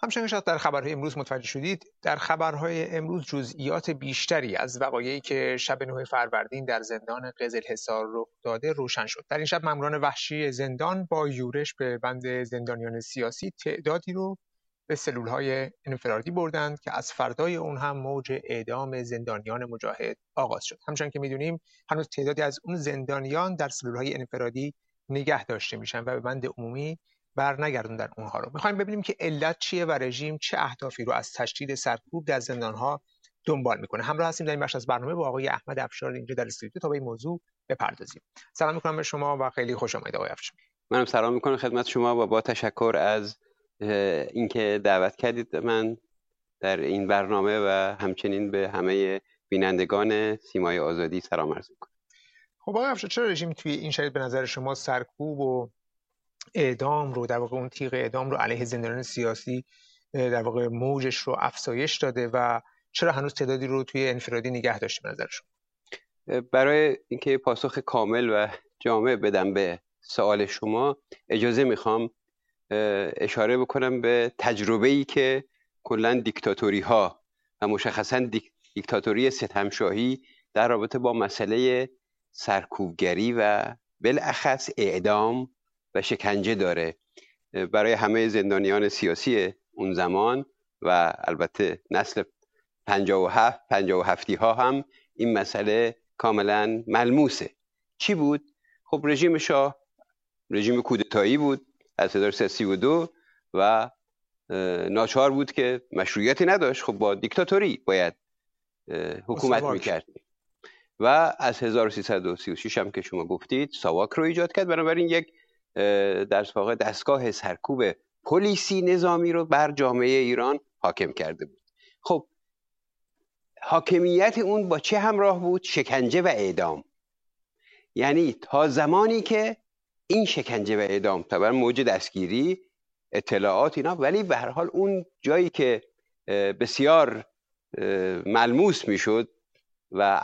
همچنین شاید در خبرهای امروز متوجه شدید، در خبرهای امروز جزئیات بیشتری از وقایعی که شب 9 فروردین در زندان قزلحصار رخ داده روشن شد. در این شب ماموران وحشی زندان با یورش به بند زندانیان سیاسی تعدادی رو به سلولهای انفرادی بردند که از فردای اون هم موج اعدام زندانیان مجاهد آغاز شد. همچنان که می‌دونیم هنوز تعدادی از اون زندانیان در سلولهای انفرادی نگه داشته میشن و به بند عمومی برنگردوندن اونها رو. میخوایم ببینیم که علت چیه و رژیم چه اهدافی رو از تشدید سرکوب در زندانها دنبال میکنه. همراه هستیم در این بخش از برنامه با آقای احمد افشار اینجا در استودیو تا به این موضوع بپردازیم. سلام میکنم به شما و خیلی خوش آمدید آقای افشار. منم سلام میکنم خدمت شما و با تشکر از اینکه دعوت کردید من در این برنامه و همچنین به همه بینندگان سیمای آزادی سلام عرض میکنم. خب آقای افشار، چرا رژیم توی این شرایط به نظر شما سرکوب و اعدام رو، در واقع اون تیغ اعدام رو علیه زندانیان سیاسی در واقع موجش رو افزایش داده و چرا هنوز تعدادی رو توی انفرادی نگه داشته به نظر شما؟ برای اینکه پاسخ کامل و جامع بدم به سوال شما اجازه میخوام اشاره بکنم به تجربه‌ای که کلاً دیکتاتوری ها و مشخصاً دیکتاتوری ستمشاهی در رابطه با مسئله سرکوبگری و بالاخص اعدام و شکنجه داره. برای همه زندانیان سیاسی اون زمان و البته نسل 57 ها هم این مسئله کاملا ملموسه. چی بود؟ خب رژیم شاه رژیم کودتایی بود از 1332 و ناچار بود که مشروعیتی نداشت، خب با دیکتاتوری باید حکومت میکرد و از 1336 هم که شما گفتید ساواک رو ایجاد کرد. بنابراین یک در واقع دستگاه سرکوب پلیسی نظامی رو بر جامعه ایران حاکم کرده بود. خب حاکمیت اون با چه همراه بود؟ شکنجه و اعدام. یعنی تا زمانی که این شکنجه و اعدام طبعا موج دستگیری اطلاعات اینا، ولی به هر حال اون جایی که بسیار ملموس میشد و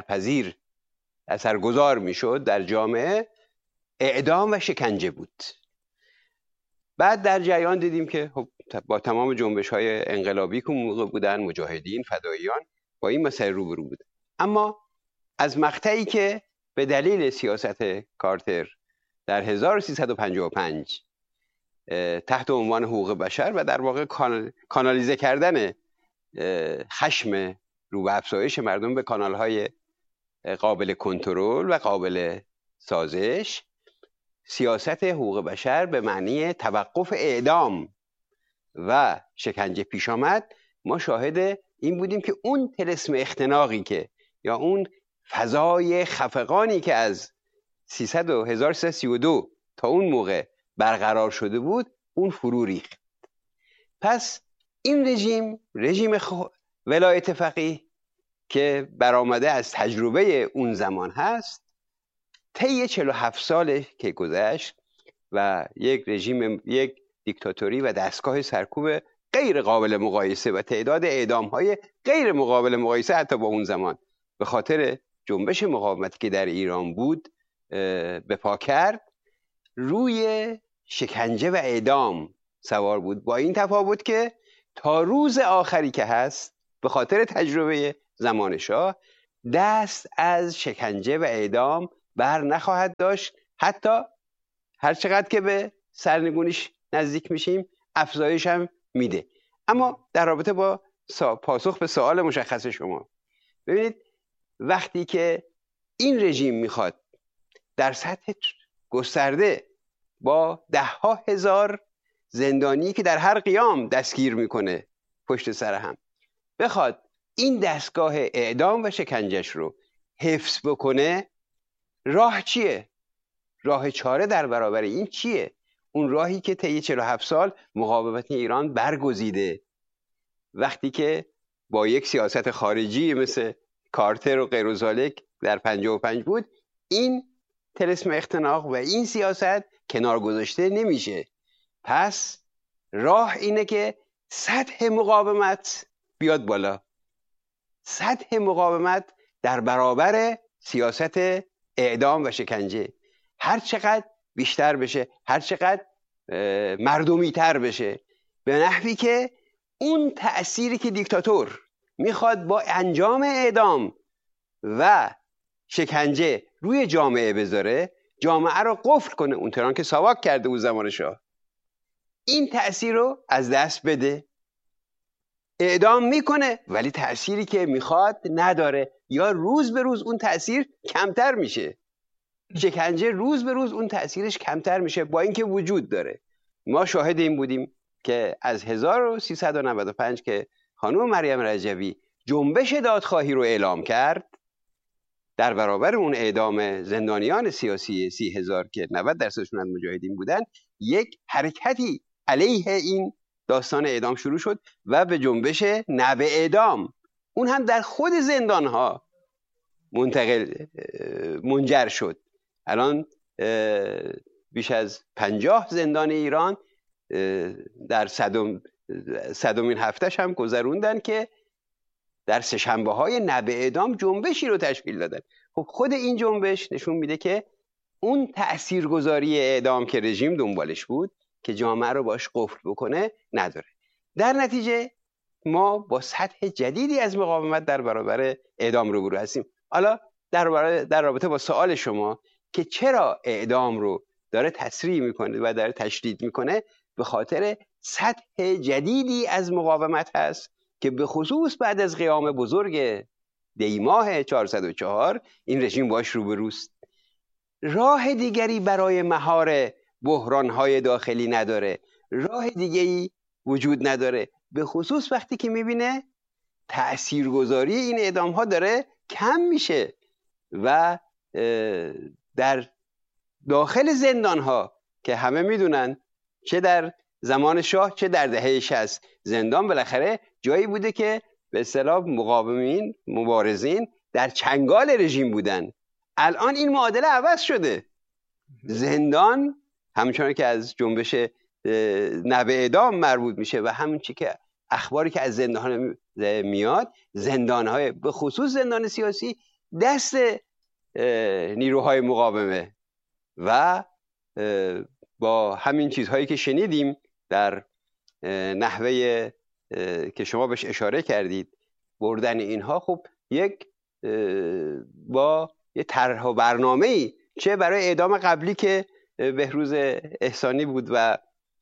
اثرگذار میشد در جامعه اعدام و شکنجه بود. بعد در جریان دیدیم که با تمام جنبش‌های انقلابی که موقع بودن، مجاهدین، فداییان با این مسئله روبرو بودن. اما از مقطعی که به دلیل سیاست کارتر در 1355 تحت عنوان حقوق بشر و در واقع کانالیزه کردن خشم رو به افزایش مردم به کانال‌های قابل کنترل و قابل سازش، سیاست حقوق بشر به معنی توقف اعدام و شکنجه پیش آمد، ما شاهد این بودیم که اون طلسم اختناقی که یا اون فضای خفقانی که از 1332 تا اون موقع برقرار شده بود اون فرو ریخت. پس این رژیم ولایت فقیه که برآمده از تجربه اون زمان هست، طی 47 سال که گذشت و یک دیکتاتوری و دستگاه سرکوب غیر قابل مقایسه و تعداد اعدام‌های غیر قابل مقایسه حتی با اون زمان به خاطر جنبش مقاومتی که در ایران بود به پا کرد، روی شکنجه و اعدام سوار بود. با این تفاوت که تا روز آخری که هست به خاطر تجربه زمان شاه دست از شکنجه و اعدام بر نخواهد داشت، حتی هر چقدر که به سرنگونیش نزدیک میشیم افزایش هم میده. اما در رابطه با پاسخ به سوال مشخص شما، ببینید وقتی که این رژیم میخواد در سطح گسترده با 10,000 زندانی که در هر قیام دستگیر میکنه پشت سر هم بخواد این دستگاه اعدام و شکنجش رو حفظ بکنه، راه چیه؟ راه چاره در برابر این چیه؟ اون راهی که طی 47 سال مقاومت ایران برگزیده، وقتی که با یک سیاست خارجی مثل کارتر و غیر ذالک در 55 بود، این طلسم اختناق و این سیاست کنار گذاشته نمیشه. پس راه اینه که سطح مقاومت بیاد بالا، سطح مقاومت در برابر سیاست اعدام و شکنجه هر چقدر بیشتر بشه، هر چقدر مردمی تر بشه، به نحوی که اون تأثیری که دیکتاتور میخواد با انجام اعدام و شکنجه روی جامعه بذاره، جامعه رو قفل کنه، اونطوران که ساواک کرده بود زمان شاه، این تأثیر رو از دست بده. اعدام میکنه ولی تأثیری که میخواد نداره، یا روز به روز اون تأثیر کمتر میشه. شکنجه روز به روز اون تأثیرش کمتر میشه با اینکه وجود داره. ما شاهد این بودیم که از 1395 که خانم مریم رجوی جنبش دادخواهی رو اعلام کرد در برابر اون اعدام زندانیان سیاسی 30,000 که 90% از مجاهدین بودن، یک حرکتی علیه این داستان اعدام شروع شد و به جنبش نه به اعدام، اون هم در خود زندانها منجر شد. الان بیش از 50 زندان ایران در صدمین هفتهش هم گذروندن که در سه‌شنبه‌های نه به اعدام جنبشی رو تشکیل دادن. خب خود این جنبش نشون میده که اون تاثیرگذاری اعدام که رژیم دنبالش بود که جامعه رو باش قفل بکنه نداره. در نتیجه ما با سطح جدیدی از مقاومت در برابر اعدام روبرو هستیم. حالا در رابطه با سوال شما که چرا اعدام رو داره تسریع میکنه و داره تشدید میکنه، به خاطر سطح جدیدی از مقاومت هست که به خصوص بعد از قیام بزرگ دیماه 404 این رژیم باش روبروست. راه دیگری برای مهار بحران‌های داخلی نداره، راه دیگری وجود نداره، به خصوص وقتی که میبینه تأثیرگذاری این اعدام‌ها داره کم میشه و در داخل زندان‌ها که همه میدونن چه در زمان شاه چه در دهه 60 زندان بالاخره جایی بوده که به اصطلاح مقاومین مبارزین در چنگال رژیم بودن. الان این معادله عوض شده. زندان همچنان که از جنبش نه به اعدام مربوط میشه و همون چی که اخباری که از زندان میاد، زندان‌های به خصوص زندان سیاسی دست نیروهای مقاومه و با همین چیزهایی که شنیدیم در نحوه که شما بهش اشاره کردید بردن اینها، خب یک با یه طرح و برنامه‌ای چه برای اعدام قبلی که بهروز احسانی بود و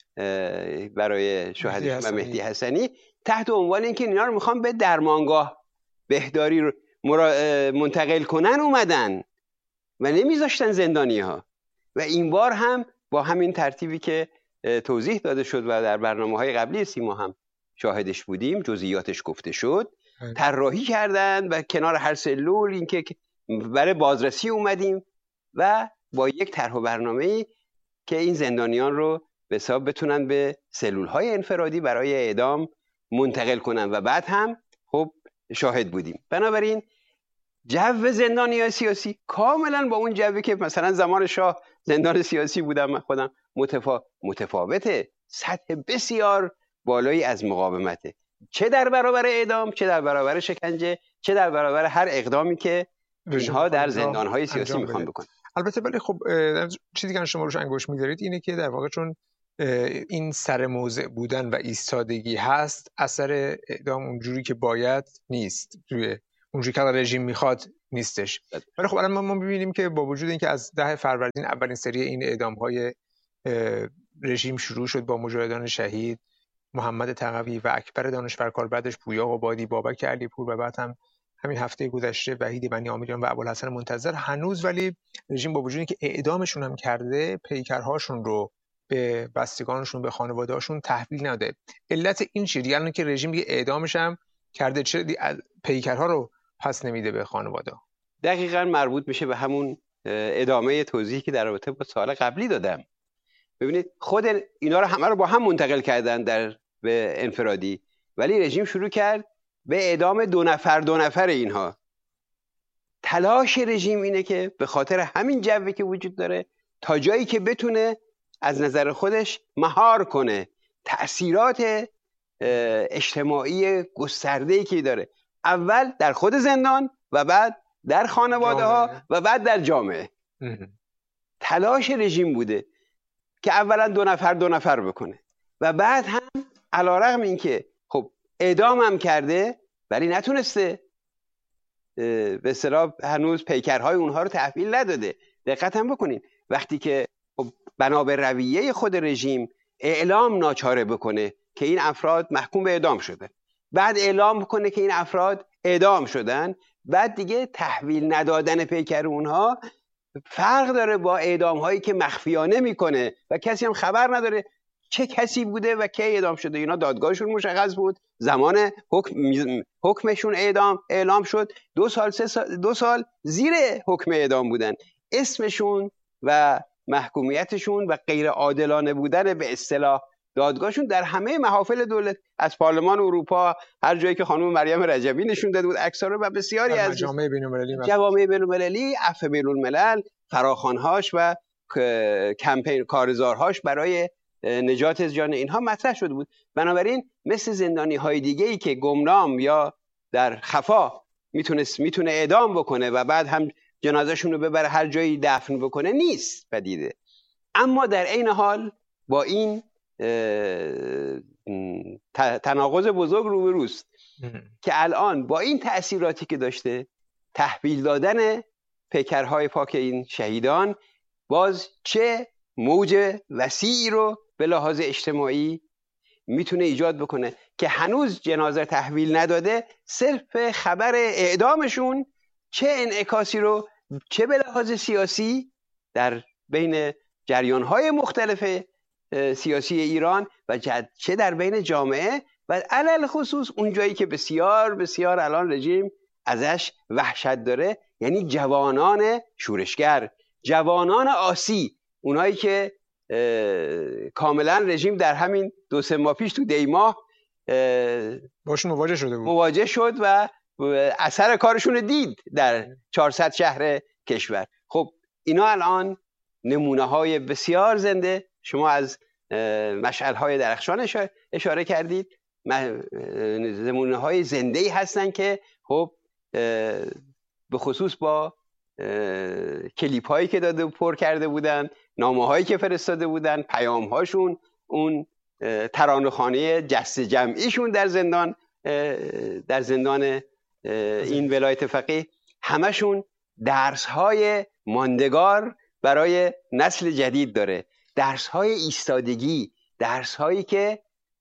برای شهداء و مهدی حسنی تحت عنوان اینکه اینا رو میخوام به درمانگاه بهداری رو منتقل کنن اومدن و نمیذاشتن زندانی ها. و این بار هم با همین ترتیبی که توضیح داده شد و در برنامه‌های قبلی سیما هم شاهدش بودیم، جزئیاتش گفته شد، طراحی کردن و کنار هر سلول اینکه برای بازرسی اومدیم و با یک طرح و برنامه‌ای که این زندانیان رو به حساب بتونن به سلول‌های انفرادی برای اعدام منتقل کنن و بعد هم خب شاهد بودیم. بنابراین جو زندانیان سیاسی کاملا با اون جوی که مثلا زمان شاه زندان سیاسی بودم من خودم متفاوته. سطح بسیار بالایی از مقاومته، چه در برابر اعدام، چه در برابر شکنجه، چه در برابر هر اقدامی که اینها در زندان‌های سیاسی میخوان بکنن. البته ولی خب چیزی که شما روش انگشت می‌ذارید اینه که در واقع چون این سر موضع بودن و ایستادگی هست، اثر اعدام اونجوری که باید نیست، توی اونجوری که رژیم میخواد نیستش. ولی خب الان ما می‌بینیم که با وجود اینکه از 10 فروردین اولین سری این اعدام‌های رژیم شروع شد با مجاهدان شهید محمد تقوی و اکبر دانشورکار، بعدش پویا قبادی، بابک علیپور و بعد هم همین هفته گذشته وحید بنی عامیریان و ابوالحسن منتظر، هنوز ولی رژیم با وجود اینکه اعدامشون هم کرده پیکرهاشون رو به بستگانشون به خانواده‌هاشون تحویل نده. علت این چیه؟ یعنی که رژیم دیگه اعدامش هم کرده، چه پیکرها رو پس نمیده به خانواده؟ دقیقاً مربوط میشه به همون ادامه توضیحی که در رابطه با سال قبلی دادم. ببینید خود اینا رو همه رو با هم منتقل کردن به انفرادی، ولی رژیم شروع کرد به اعدام دو نفر اینها. تلاش رژیم اینه که به خاطر همین جوی که وجود داره تا جایی که بتونه از نظر خودش مهار کنه تأثیرات اجتماعی گسترده‌ای که داره، اول در خود زندان و بعد در خانواده ها و بعد در جامعه. تلاش رژیم بوده که اولا دو نفر بکنه و بعد هم علیرغم اینکه خب اعدام هم کرده ولی نتونسته به اصطلاح هنوز پیکرهای اونها رو تحویل نداده. دقت هم بکنین وقتی که خب بنا به رویه خود رژیم اعلام ناچاره بکنه که این افراد محکوم به اعدام شدن، بعد اعلام بکنه که این افراد اعدام شدن، بعد دیگه تحویل ندادن پیکر اونها فرق داره با اعدام هایی که مخفیانه میکنه و کسی هم خبر نداره چه کسی بوده و کی اعدام شده. اینا دادگاهشون مشخص بود، زمان حکمشون اعلام شد، 2 سال زیر حکم اعدام بودن، اسمشون و محکومیتشون و غیر عادلانه بودن به اصطلاح دادگاهشون در همه محافل دولت، از پارلمان اروپا، هر جایی که خانم مریم رجبی نشون داده بود عکس‌ها رو، و بسیاری از جوامع بین‌المللی، عفو بین‌الملل، فراخوان‌هاش و کمپین کارزارهاش برای نجات جان اینها مطرح شده بود. بنابراین مثل زندانی‌های دیگه‌ای که گمنام یا در خفا میتونه اعدام بکنه و بعد هم جنازه‌شون رو ببره هر جایی دفن بکنه نیست پدیده. اما در عین حال با این تناقض بزرگ روبروست که الان با این تأثیراتی که داشته، تحویل دادن پیکرهای پاک این شهیدان باز چه موج وسیعی رو به لحاظ اجتماعی میتونه ایجاد بکنه که هنوز جنازه تحویل نداده، صرف خبر اعدامشون چه انعکاسی رو چه به لحاظ سیاسی در بین جریان‌های مختلف سیاسی ایران و چه در بین جامعه و علل خصوص اون جایی که بسیار بسیار الان رژیم ازش وحشت داره، یعنی جوانان شورشگر، جوانان آسی، اونایی که کاملا رژیم در همین 2-3 ماه پیش تو دیماه باشون مواجه شد و اثر کارشون رو دید در 400 شهر کشور. خب اینا الان نمونه های بسیار زنده، شما از مشعل های درخشان اشاره کردید، نمونه های زنده‌ای هستن که خب به خصوص با کلیپ هایی که داده پر کرده بودن، نامه هایی که فرستاده بودن، پیام هاشون، اون ترانه‌خوانی جست جمعیشون در زندان این ولایت فقیه، همشون درس های ماندگار برای نسل جدید داره، درس های ایستادگی، درس هایی که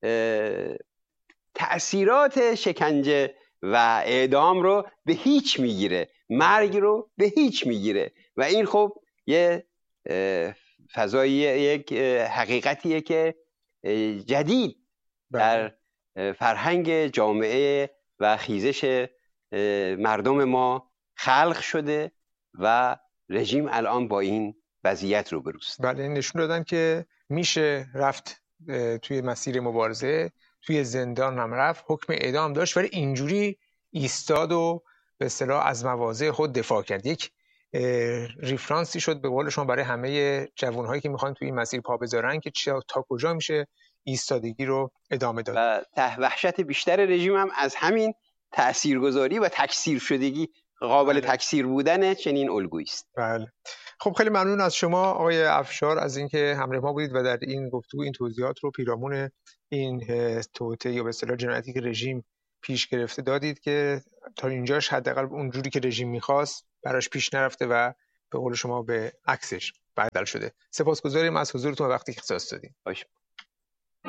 تأثیرات شکنجه و اعدام رو به هیچ میگیره، مرگ رو به هیچ میگیره. و این خب یه فضایی، یک حقیقتیه که جدید در فرهنگ جامعه و خیزش مردم ما خلق شده و رژیم الان با این وضعیت رو بروست. بله، نشون دادن که میشه رفت توی مسیر مبارزه، توی زندان هم رفت، حکم اعدام داشت ولی اینجوری ایستاد و به اصطلاح از مواضع خود دفاع کرد. یک ریفرانسی شد به قول شما برای همه جوانهایی که میخوان توی این مسیر پا بذارن که تا کجا میشه ایستادگی رو ادامه داد. و وحشت بیشتر رژیم هم از همین تاثیرگذاری و تکثیر شدگی، قابل تکثیر بودن چنین الگویی است. بله. خب خیلی ممنون از شما آقای افشار از اینکه همراه ما بودید و در این گفتگو این توضیحات رو پیرامون این توطئه یا به اصطلاح جنایتی که رژیم پیش گرفته دادید که تا اینجاش حداقل اونجوری که رژیم می‌خواست براش پیش نرفته و به قول شما به عکسش بدل شده. سپاسگزاریم از حضورتون و وقتی که اختصاص دادید.